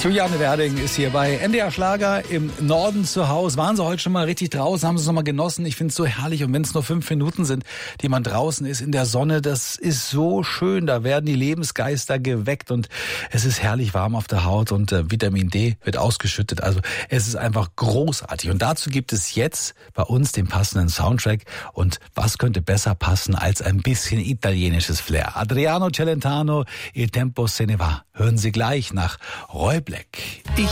Juliane Werding ist hier bei NDR Schlager im Norden zu Hause. Waren Sie heute schon mal richtig draußen? Haben Sie es noch mal genossen? Ich finde es so herrlich. Und wenn es nur 5 Minuten sind, die man draußen ist in der Sonne, das ist so schön. Da werden die Lebensgeister geweckt und es ist herrlich warm auf der Haut und Vitamin D wird ausgeschüttet. Also es ist einfach großartig. Und dazu gibt es jetzt bei uns den passenden Soundtrack. Und was könnte besser passen als ein bisschen italienisches Flair? Adriano Celentano, Il tempo se ne va. Hören Sie gleich nach Roy Black. Ich